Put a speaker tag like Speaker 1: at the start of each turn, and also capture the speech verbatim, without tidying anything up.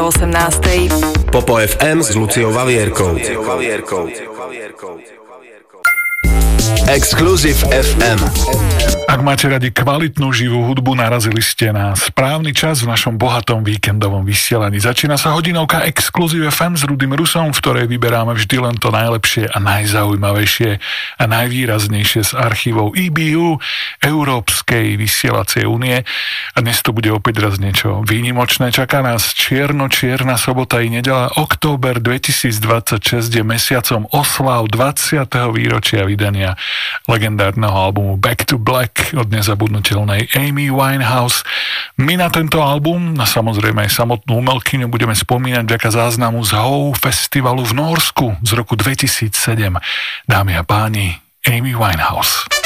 Speaker 1: osemnástej.
Speaker 2: Popo ef em s Luciou Vavierkou. Exclusive ef em.
Speaker 3: Ak máte radi kvalitnú živú hudbu, narazili ste na správny čas v našom bohatom víkendovom vysielaní. Začína sa hodinovka Exclusive ef em s Rudým Rusom, v ktorej vyberáme vždy len to najlepšie a najzaujímavejšie a najvýraznejšie z archívov í bé ú, Európskej vysielacej únie. A dnes to bude opäť raz niečo výnimočné. Čaká nás čierno-čierna sobota i nedeľa. Október dvetisícdvadsaťšesť je mesiacom oslav dvadsiateho výročia vydania legendárneho albumu Back to Black od nezabudnutelnej Amy Winehouse. My na tento album, a samozrejme aj samotnú umelkyňu, budeme spomínať vďaka záznamu z How festivalu v Nórsku z roku dvetisícsedem. Dámy a páni, Amy Winehouse.